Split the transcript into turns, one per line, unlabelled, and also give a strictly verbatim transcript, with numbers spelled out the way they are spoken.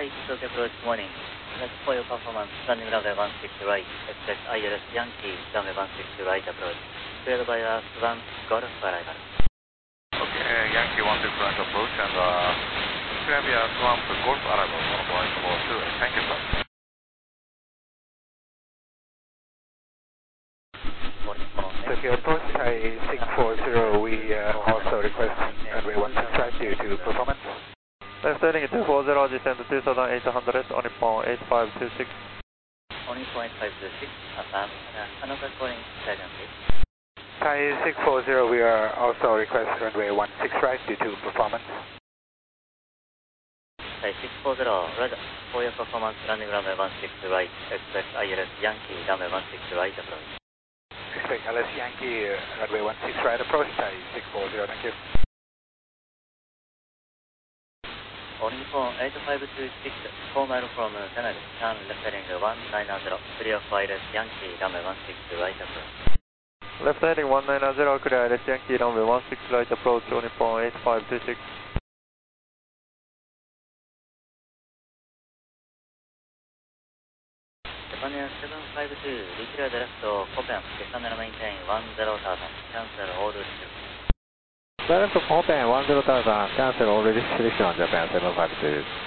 Hi, Tokyo approach morning. That's for your performance, landing runway one six right, expect I L S Yankee, runway one six right approach. Cleared by us one, Golf arrival.
Okay, Yankee one six right approach and uh, clear via Swamp Golf arrival, one point four two. Thank you, sir.
Tokyo approach, Thai six four zero, we uh, also request runway one six right due to performance.
Left heading two four zero, descend to two thousand eight hundred, on Nippon eight five two six.
On Nippon eight five two six, affirm, another calling guidance please.
Thai six four zero, we are also request runway one six right due to performance.
Thai six four zero, roger. For your performance, landing runway one six right, expect I L S Yankee, runway one six right approach.
Expect L S Yankee, uh, runway one six right approach, Thai six four zero, thank you.
On Nippon eight five two six, four mile from Canada, turn left heading one nine zero, clear for I L S Yankee, runway one six right approach.
Left heading one nine zero, clear I L S Yankee, runway one six right approach, on Nippon eight five two six.
Japan Air seven five two, declare the left Copen, descend and maintain one zero thousand, cancel all restrictions.
Direct Copen one zero thousand, cancel all restriction on Japan seven five two.